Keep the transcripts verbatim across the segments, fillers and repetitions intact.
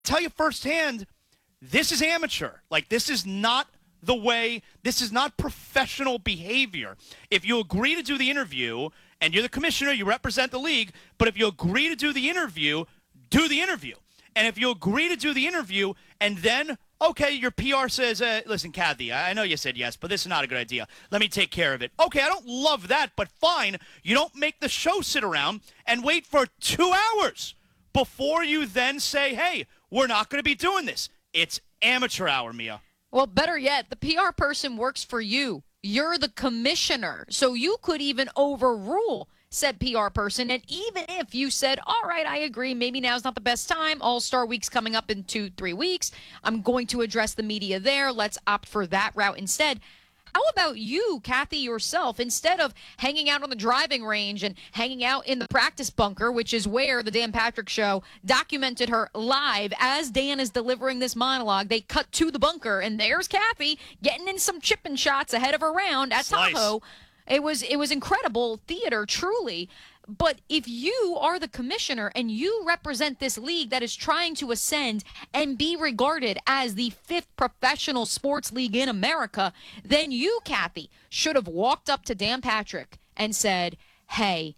tell you firsthand, this is amateur. Like, this is not the way, this is not professional behavior. If you agree to do the interview, and you're the commissioner, you represent the league, but if you agree to do the interview, do the interview. And if you agree to do the interview, and then, okay, your P R says, uh, listen, Kathy, I know you said yes, but this is not a good idea. Let me take care of it. Okay, I don't love that, but fine. You don't make the show sit around and wait for two hours before you then say, hey, we're not going to be doing this. It's amateur hour, Mia. Well, better yet, the P R person works for you. You're the commissioner, so you could even overrule said P R person. And even if you said, all right, I agree, maybe now's not the best time. All-Star Week's coming up in two, three weeks. I'm going to address the media there. Let's opt for that route instead. How about you, Kathy, yourself, instead of hanging out on the driving range and hanging out in the practice bunker, which is where the Dan Patrick Show documented her live as Dan is delivering this monologue, they cut to the bunker, and there's Kathy getting in some chipping shots ahead of her round at Slice. Tahoe. It was it was incredible theater, truly. But if you are the commissioner and you represent this league that is trying to ascend and be regarded as the fifth professional sports league in America, then you, Kathy, should have walked up to Dan Patrick and said, hey,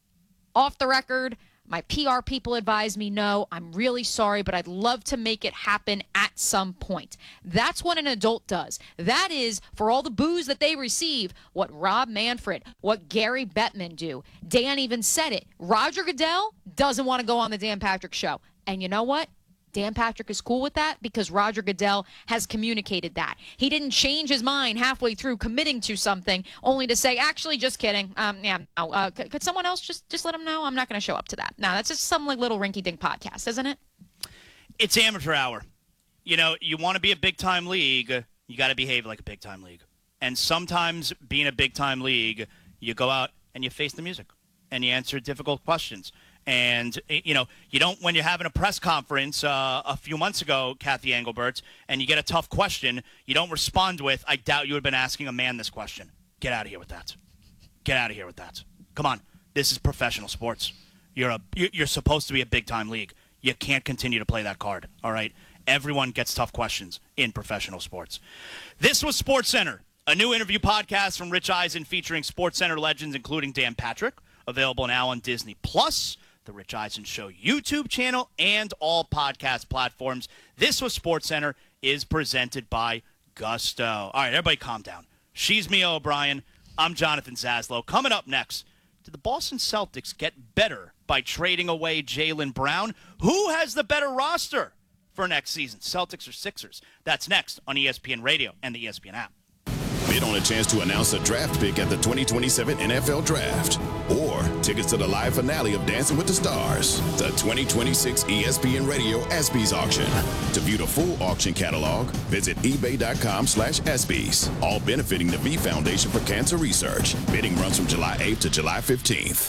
off the record, my P R people advise me no. I'm really sorry, but I'd love to make it happen at some point. That's what an adult does. That is, for all the boos that they receive, what Rob Manfred, what Gary Bettman do. Dan even said it. Roger Goodell doesn't want to go on the Dan Patrick Show. And you know what? Dan Patrick is cool with that because Roger Goodell has communicated that. He didn't change his mind halfway through committing to something only to say, actually, just kidding. Um, yeah, no, uh, could, could someone else just, just let him know? I'm not going to show up to that. No, that's just some like little rinky-dink podcast, isn't it? It's amateur hour. You know, you want to be a big-time league, you got to behave like a big-time league. And sometimes being a big-time league, you go out and you face the music and you answer difficult questions. And, you know, you don't, when you're having a press conference uh, a few months ago, Kathy Engelbert, and you get a tough question, you don't respond with, I doubt you would have been asking a man this question. Get out of here with that. Get out of here with that. Come on. This is professional sports. You're a, you're supposed to be a big-time league. You can't continue to play that card, all right? Everyone gets tough questions in professional sports. This was SportsCenter, a new interview podcast from Rich Eisen featuring SportsCenter legends, including Dan Patrick, available now on Disney Plus, the Rich Eisen Show YouTube channel, and all podcast platforms. This was SportsCenter is presented by Gusto. All right, everybody calm down. She's Mia O'Brien. I'm Jonathan Zaslow. Coming up next, did the Boston Celtics get better by trading away Jaylen Brown? Who has the better roster for next season, Celtics or Sixers? That's next on E S P N Radio and the E S P N app. Bid on a chance to announce a draft pick at the twenty twenty-seven N F L Draft, or tickets to the live finale of Dancing with the Stars, the twenty twenty-six E S P N Radio ESPYs auction. To view the full auction catalog, visit ebay.com slash ESPYs, all benefiting the V Foundation for Cancer Research. Bidding runs from July eighth to July fifteenth.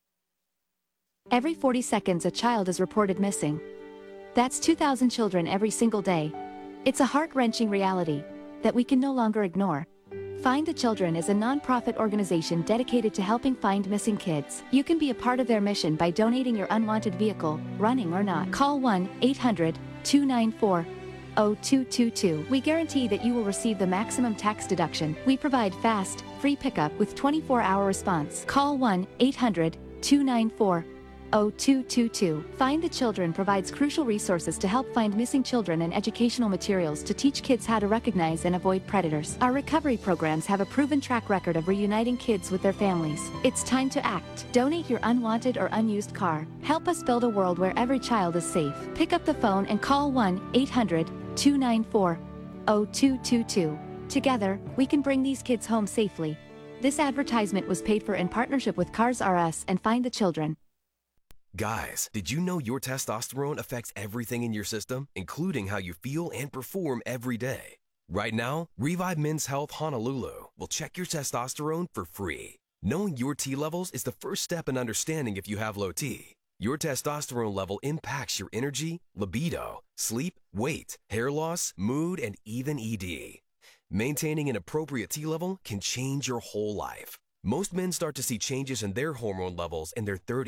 Every forty seconds, a child is reported missing. That's two thousand children every single day. It's a heart-wrenching reality that we can no longer ignore. Find the Children is a non-profit organization dedicated to helping find missing kids. You can be a part of their mission by donating your unwanted vehicle, running or not. Call one eight hundred two nine four zero two two two. We guarantee that you will receive the maximum tax deduction. We provide fast, free pickup with twenty-four hour response. Call one eight hundred two nine four zero two two two. Find the Children provides crucial resources to help find missing children and educational materials to teach kids how to recognize and avoid predators. Our recovery programs have a proven track record of reuniting kids with their families. It's time to act. Donate your unwanted or unused car. Help us build a world where every child is safe. Pick up the phone and call one eight hundred two nine four zero two two two. Together, we can bring these kids home safely. This advertisement was paid for in partnership with Cars R Us and Find the Children. Guys, did you know your testosterone affects everything in your system, including how you feel and perform every day? Right now, Revive Men's Health Honolulu will check your testosterone for free. Knowing your T levels is the first step in understanding if you have low T. Your testosterone level impacts your energy, libido, sleep, weight, hair loss, mood, and even E D. Maintaining an appropriate T level can change your whole life. Most men start to see changes in their hormone levels in their thirties.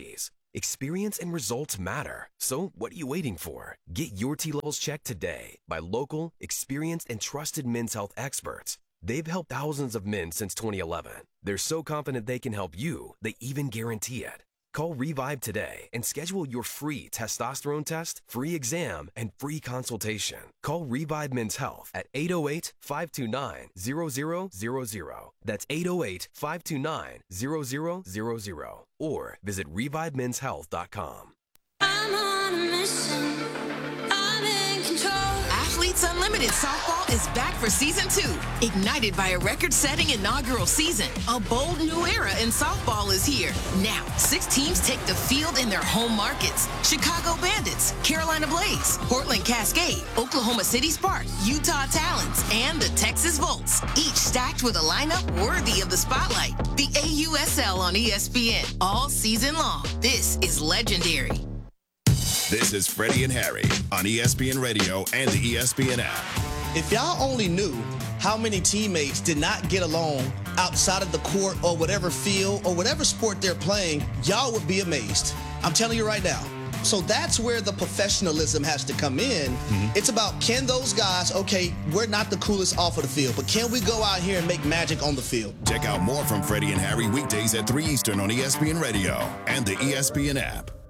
Experience and results matter. So what are you waiting for? Get your T levels checked today by local, experienced, and trusted men's health experts. They've helped thousands of men since twenty eleven. They're so confident they can help you, they even guarantee it. Call Revive today and schedule your free testosterone test, free exam, and free consultation. Call Revive Men's Health at eight oh eight, five two nine, zero zero zero zero. That's eight oh eight, five two nine, zero zero zero zero. Or visit revive men's health dot com. I'm on a mission. I'm in control. Athletes Unlimited Softball is back for season two. Ignited by a record-setting inaugural season, a bold new era in softball is here. Now, six teams take the field in their home markets. Chicago Bandits, Carolina Blaze, Portland Cascade, Oklahoma City Spark, Utah Talons, and the Texas Volts. Each stacked with a lineup worthy of the spotlight. The A U S L on E S P N all season long. This is legendary. This is Freddie and Harry on E S P N Radio and the E S P N app. If y'all only knew how many teammates did not get along outside of the court or whatever field or whatever sport they're playing, y'all would be amazed. I'm telling you right now. So that's where the professionalism has to come in. Mm-hmm. It's about, can those guys, okay, we're not the coolest off of the field, but can we go out here and make magic on the field? Check out more from Freddie and Harry weekdays at three Eastern on E S P N Radio and the E S P N app.